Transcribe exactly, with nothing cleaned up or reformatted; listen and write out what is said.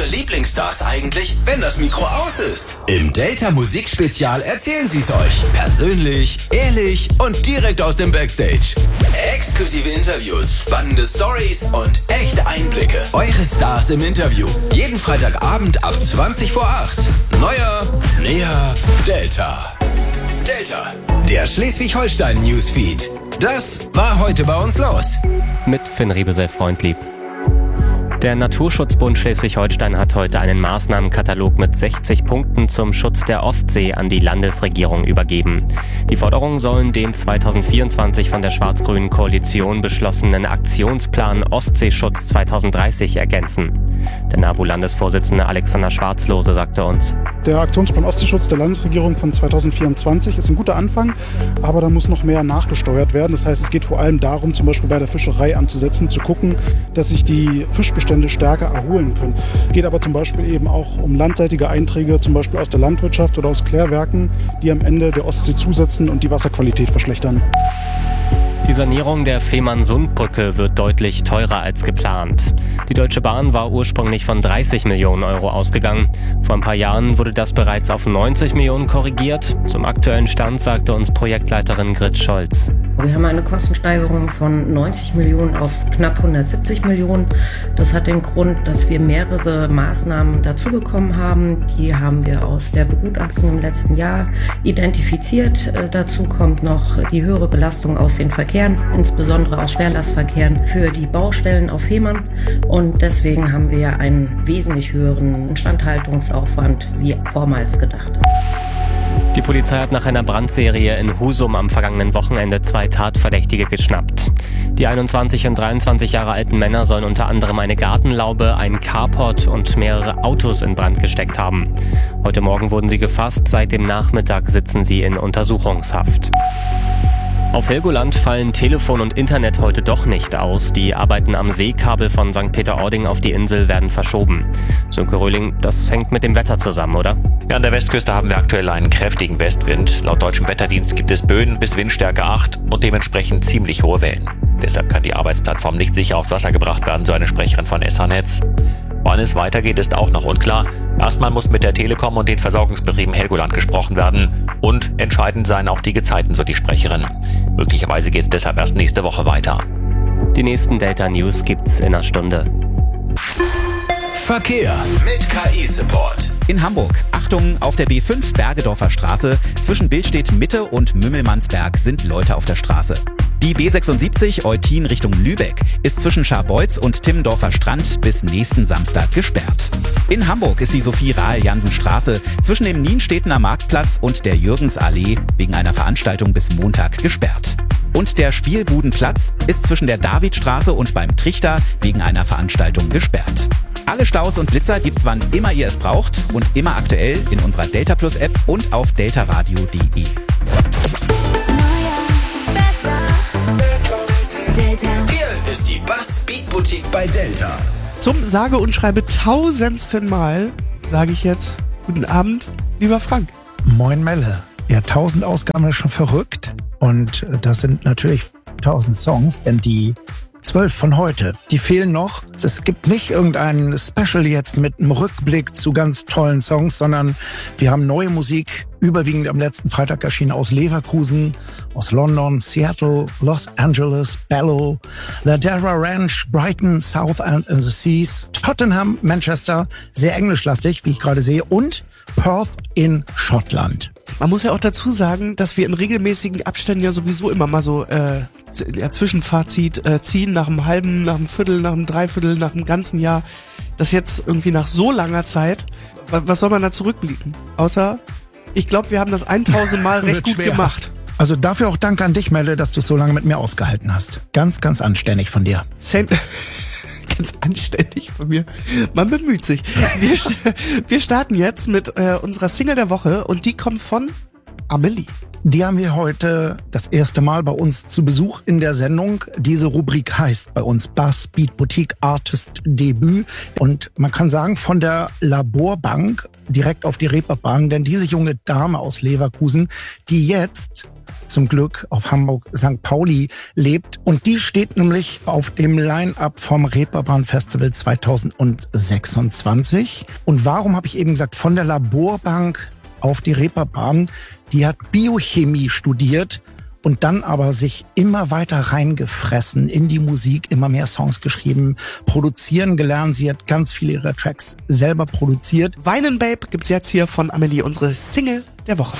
Lieblingsstars eigentlich, wenn das Mikro aus ist? Im Delta Musikspezial erzählen sie es euch. Persönlich, ehrlich und direkt aus dem Backstage. Exklusive Interviews, spannende Stories und echte Einblicke. Eure Stars im Interview. Jeden Freitagabend ab zwanzig vor acht. Neuer, näher, Delta. Delta, der Schleswig-Holstein-Newsfeed. Das war heute bei uns los. Mit Finn Riebesell-Freundlieb. Der Naturschutzbund Schleswig-Holstein hat heute einen Maßnahmenkatalog mit sechzig Punkten zum Schutz der Ostsee an die Landesregierung übergeben. Die Forderungen sollen den zweitausendvierundzwanzig von der schwarz-grünen Koalition beschlossenen Aktionsplan Ostseeschutz zweitausenddreißig ergänzen. Der NABU-Landesvorsitzende Alexander Schwarzlose sagte uns: Der Aktionsplan Ostseeschutz der Landesregierung von zweitausendvierundzwanzig ist ein guter Anfang, aber da muss noch mehr nachgesteuert werden. Das heißt, es geht vor allem darum, zum Beispiel bei der Fischerei anzusetzen, zu gucken, dass sich die Fischbestände stärker erholen können. Es geht aber zum Beispiel eben auch um landseitige Einträge, zum Beispiel aus der Landwirtschaft oder aus Klärwerken, die am Ende der Ostsee zusetzen und die Wasserqualität verschlechtern. Die Sanierung der Fehmarnsundbrücke wird deutlich teurer als geplant. Die Deutsche Bahn war ursprünglich von dreißig Millionen Euro ausgegangen. Vor ein paar Jahren wurde das bereits auf neunzig Millionen korrigiert. Zum aktuellen Stand sagte uns Projektleiterin Grit Scholz: Wir haben eine Kostensteigerung von neunzig Millionen auf knapp hundertsiebzig Millionen. Das hat den Grund, dass wir mehrere Maßnahmen dazu bekommen haben. Die haben wir aus der Begutachtung im letzten Jahr identifiziert. Dazu kommt noch die höhere Belastung aus den Verkehren, insbesondere aus Schwerlastverkehren für die Baustellen auf Fehmarn. Und deswegen haben wir einen wesentlich höheren Instandhaltungsaufwand wie vormals gedacht. Die Polizei hat nach einer Brandserie in Husum am vergangenen Wochenende zwei Tatverdächtige geschnappt. Die einundzwanzig und dreiundzwanzig Jahre alten Männer sollen unter anderem eine Gartenlaube, einen Carport und mehrere Autos in Brand gesteckt haben. Heute Morgen wurden sie gefasst, seit dem Nachmittag sitzen sie in Untersuchungshaft. Auf Helgoland fallen Telefon und Internet heute doch nicht aus. Die Arbeiten am Seekabel von Sankt Peter-Ording auf die Insel werden verschoben. Sönke Röhling, das hängt mit dem Wetter zusammen, oder? Ja, an der Westküste haben wir aktuell einen kräftigen Westwind. Laut deutschem Wetterdienst gibt es Böen bis Windstärke acht und dementsprechend ziemlich hohe Wellen. Deshalb kann die Arbeitsplattform nicht sicher aufs Wasser gebracht werden, so eine Sprecherin von S H-Netz. Wann es weitergeht, ist auch noch unklar. Erstmal muss mit der Telekom und den Versorgungsbetrieben Helgoland gesprochen werden. Und entscheidend seien auch die Gezeiten, so die Sprecherin. Möglicherweise geht es deshalb erst nächste Woche weiter. Die nächsten Delta News gibt's in einer Stunde. Verkehr mit K I-Support. In Hamburg. Achtung, auf der B fünf Bergedorfer Straße zwischen Billstedt Mitte und Mümmelmannsberg sind Leute auf der Straße. Die B sechsundsiebzig Eutin Richtung Lübeck ist zwischen Scharbeutz und Timmendorfer Strand bis nächsten Samstag gesperrt. In Hamburg ist die Sophie-Rahl-Jansen-Straße zwischen dem Nienstedtener Marktplatz und der Jürgensallee wegen einer Veranstaltung bis Montag gesperrt. Und der Spielbudenplatz ist zwischen der Davidstraße und beim Trichter wegen einer Veranstaltung gesperrt. Alle Staus und Blitzer gibt's, wann immer ihr es braucht und immer aktuell in unserer Delta Plus App und auf deltaradio punkt de. Delta. Hier ist die Bass Beat Boutique bei Delta. Zum sage und schreibe tausendsten Mal sage ich jetzt guten Abend, lieber Frank. Moin Melle. Ja, tausend Ausgaben ist schon verrückt. Und das sind natürlich tausend Songs, denn die zwölf von heute, die fehlen noch. Es gibt nicht irgendein Special jetzt mit einem Rückblick zu ganz tollen Songs, sondern wir haben neue Musik, überwiegend am letzten Freitag erschienen aus Leverkusen, aus London, Seattle, Los Angeles, Bellow, Ladera Ranch, Brighton, Southend in the Seas, Tottenham, Manchester, sehr englischlastig, wie ich gerade sehe, und Perth in Schottland. Man muss ja auch dazu sagen, dass wir in regelmäßigen Abständen ja sowieso immer mal so äh, ja, Zwischenfazit äh, ziehen, nach einem halben, nach einem Viertel, nach einem Dreiviertel, nach einem ganzen Jahr. Das jetzt irgendwie nach so langer Zeit, was soll man da zurückblicken? Außer, ich glaube, wir haben das tausend Mal recht gut schwer gemacht. Also dafür auch danke an dich, Melle, dass du es so lange mit mir ausgehalten hast. Ganz, ganz anständig von dir. Saint Ganz anständig von mir. Man bemüht sich. Wir, wir starten jetzt mit äh, unserer Single der Woche und die kommt von Amelie. Die haben wir heute das erste Mal bei uns zu Besuch in der Sendung. Diese Rubrik heißt bei uns Bass Beat Boutique Artist Debüt. Und man kann sagen, von der Laborbank direkt auf die Reeperbahn. Denn diese junge Dame aus Leverkusen, die jetzt zum Glück auf Hamburg Sankt Pauli lebt. Und die steht nämlich auf dem Line-Up vom Reeperbahn Festival zweitausendsechsundzwanzig. Und warum habe ich eben gesagt, von der Laborbank auf die Reeperbahn? Die hat Biochemie studiert und dann aber sich immer weiter reingefressen in die Musik, immer mehr Songs geschrieben, produzieren gelernt. Sie hat ganz viele ihrer Tracks selber produziert. Weinen Babe gibt's jetzt hier von Amelie, unsere Single der Woche.